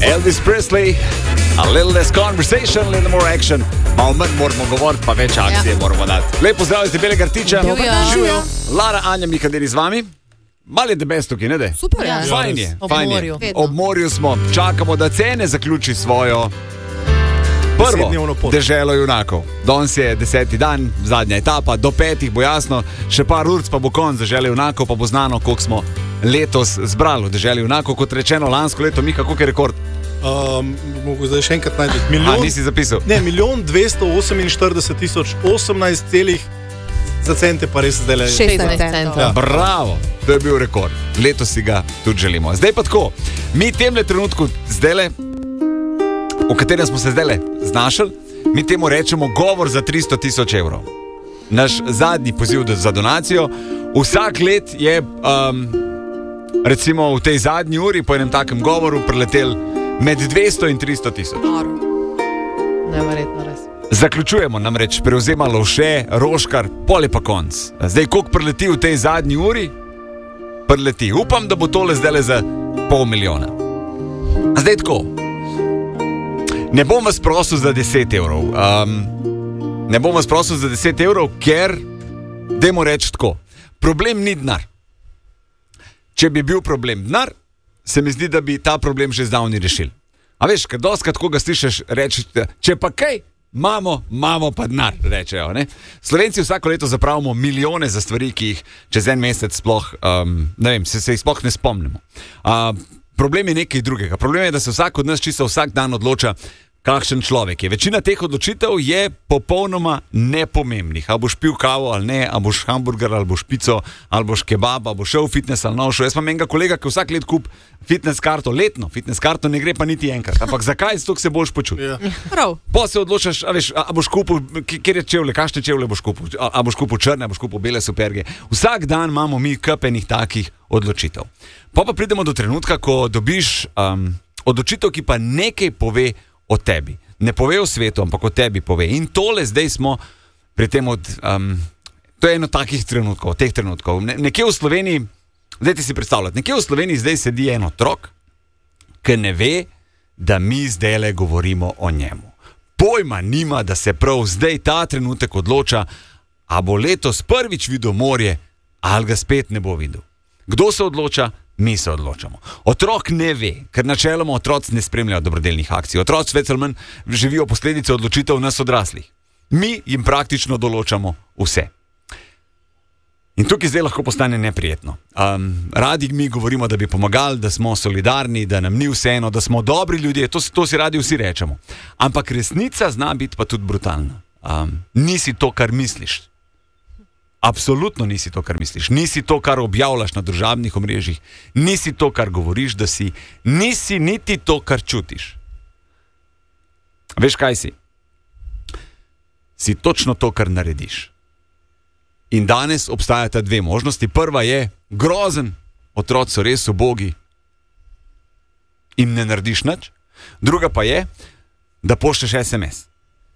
Elvis Presley, a little less conversation, a little more action. Malo manj moramo govoriti, pa več akcije moramo dati. Lepo zdrav iz Debelega Rtiča. Živijo. Lara, Anja, Mikaderi z vami. Mal je debes tukaj, ne de? Super, ja. Fajn je, fajn je. Vedno. Ob morju smo. Čakamo, da Cene zaključi svojo prvo deželo junakov. Danes je 10. dan, zadnja etapa, do 5 bo jasno, še par urc pa bo konc dežele junakov, pa bo znano, koliko smo letos zbrali v deželi junakov. Kot rečeno, lansko leto, Mika, koliko je rekord? Mogu zdaj še enkrat najti. Nisi zapisal? Ne, 1.248.018 celih, za cente pa res zdaj le 16 centov. Ja. Bravo, to je bil rekord. Letos si ga tudi želimo. Zdaj pa tako, mi temle trenutku zdajle, v katerem smo se zdajle znašli, mi temu rečemo govor za 300.000 evrov. Naš zadnji poziv za donacijo. Vsak let je, recimo v tej zadnji uri po enem takem govoru preletel med 200 in 300.000. Neverjetno res. Zaključujemo namreč, prevzema Lovše, Roškar, pol je pa konc. Zdaj, koliko preleti v tej zadnji uri? Preleti. Upam, da bo tole zdaj za 500.000. Zdaj tako. Ne bom vas prosil za 10 evrov. Ne bom vas prosil za 10 evrov, ker, dajmo reči tako, problem ni denar. Če bi bil problem denar, se mi zdi, da bi ta problem že zdavni rešili. A veš, ker doskrat, ko ga slišiš, rečeš, če pa kaj, imamo pa denar, rečejo. Ne? Slovenci vsako leto zapravimo milijone za stvari, ki jih čez en mesec sploh, ne vem, se jih sploh ne spomnimo. Problem je nekaj drugega. Problem je, da se vsak od nas čisto vsak dan odloča, kakšen človek je. Večina teh odločitev je popolnoma nepomembnih. A boš pil kavo ali ne, a boš hamburger ali boš pico, ali boš kebab, ali boš šel v fitness ali no šel. Jaz imam enega kolega, ki vsak let kup fitness karto, letno fitness karto, ne gre pa niti enkrat. Ampak zakaj? Zato se boš počutil. Ja. Prav. Po se odločaš, a boš kupil, kjer je čevlje, kakšne čevlje boš kupil, a boš kupil črne, a boš kupil bele superge. Vsak dan imamo mi kupenih takih odločitev. Pa pridemo do trenutka, ko dobiš odločitev, ki pa nekaj pove o tebi. Ne pove o svetu, ampak o tebi pove. In tole zdaj smo pri tem to je eno takih trenutkov, teh trenutkov. Nekje v Sloveniji, zdaj ti si predstavljati, nekje v Sloveniji zdaj sedi en otrok, ki ne ve, da mi zdajle govorimo o njemu. Pojma nima, da se prav zdaj ta trenutek odloča, a bo letos prvič videl morje, ali ga spet ne bo videl. Kdo se odloča? Mi se odločamo. Otrok ne ve, ker načeloma otroci ne spremljajo dobrodelnih akcij. Otroci več ali manj živijo posledice odločitev nas odraslih. Mi jim praktično določamo vse. In tukaj zdaj lahko postane neprijetno. Radi mi govorimo, da bi pomagali, da smo solidarni, da nam ni vseeno, da smo dobri ljudje, to si radi vsi rečemo. Ampak resnica zna biti pa tudi brutalna. Nisi to, kar misliš. Absolutno nisi to, kar misliš. Nisi to, kar objavljaš na družabnih omrežjih. Nisi to, kar govoriš, da si. Nisi niti to, kar čutiš. Veš, kaj si? Si točno to, kar narediš. In danes obstajata dve možnosti. Prva je grozen, otroci so res ubogi in ne narediš nič. Druga pa je, da pošlješ SMS.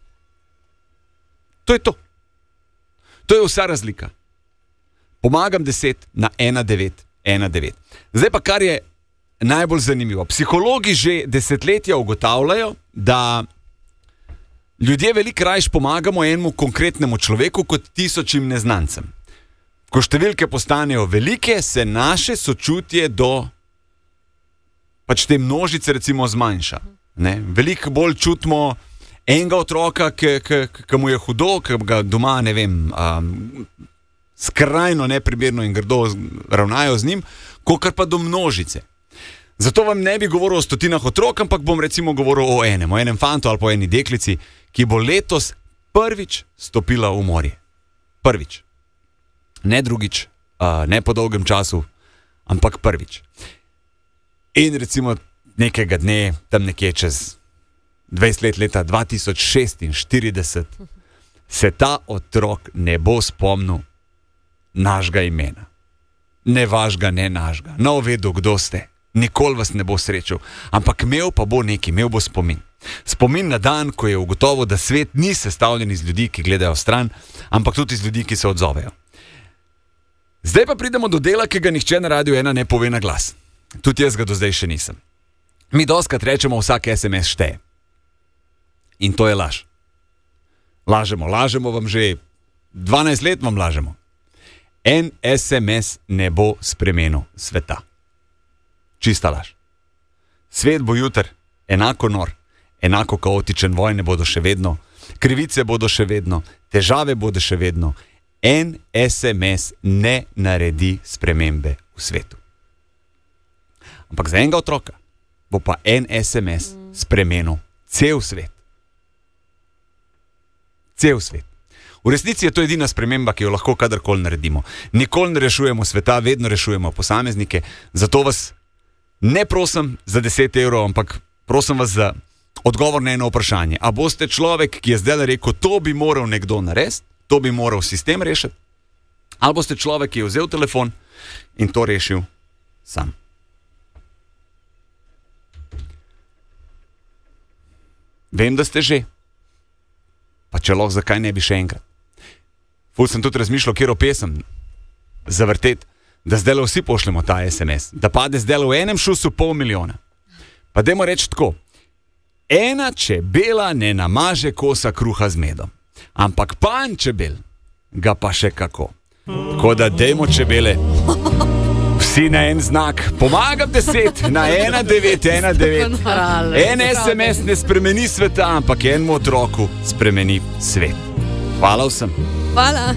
To je to. To je vsa razlika. Pomagam 10 na 1919. Zdaj pa, kar je najbolj zanimivo. Psihologi že desetletja ugotavljajo, da ljudje veliko rajš pomagamo enemu konkretnemu človeku kot 1000 neznancem. Ko številke postanejo velike, se naše sočutje do pač te množice recimo zmanjša. Ne? Veliko bolj čutimo enega otroka, ki mu je hudo, ki ga doma, ne vem, skrajno neprimerno in grdo ravnajo z njim, kakor pa do množice. Zato vam ne bi govoril o stotinah otrok, ampak bom recimo govoril o enem fantu ali po eni deklici, ki bo letos prvič stopila v morje. Prvič. Ne drugič, ne po dolgem času, ampak prvič. In recimo nekega dne, tam nekje čez 20 let, leta 2046, se ta otrok ne bo spomnil našega imena. Ne vašega, ne našega. Ne vedel, kdo ste. Nikoli vas ne bo srečal. Ampak imel pa bo nekaj, imel bo spomin. Spomin na dan, ko je ugotovil, da svet ni sestavljen iz ljudi, ki gledajo stran, ampak tudi iz ljudi, ki se odzovejo. Zdaj pa pridemo do dela, ki ga nihče na Radiu 1 ne pove na glas. Tudi jaz ga do zdaj še nisem. Mi dostakrat rečemo, vsak SMS šteje. In to je laž. Lažemo vam že 12 let vam lažemo. En SMS ne bo spremenil sveta. Čista laž. Svet bo jutri enako nor, enako kaotičen, vojne bodo še vedno, krivice bodo še vedno, težave bodo še vedno. En SMS ne naredi spremembe v svetu. Ampak za enega otroka bo pa en SMS spremenil cel svet. Cel svet. V resnici je to edina sprememba, ki jo lahko kadarkoli naredimo. Nikoli ne rešujemo sveta, vedno rešujemo posameznike. Zato vas ne prosim za 10 evrov, ampak prosim vas za odgovor na eno vprašanje. A boste človek, ki je zdaj rekel, to bi moral nekdo narediti, to bi moral sistem rešiti? Ali boste človek, ki je vzel telefon in to rešil sam? Vem, da ste že. Pa če lahko, zakaj ne bi še enkrat? Ful sem tudi razmišljal, kjero pesem zavrteti, da zdaj vsi pošljemo ta SMS, da pade zdaj v enem šusu 500 000. Pa dajmo reči tako, ena čebela ne namaže kosa kruha z medom, ampak pan čebel ga pa še kako. Tako da dajmo čebele vsi na en znak, pomagam 10 na 1919. En SMS ne spremeni sveta, ampak enemu otroku spremeni svet. Hvala vsem. Hvala.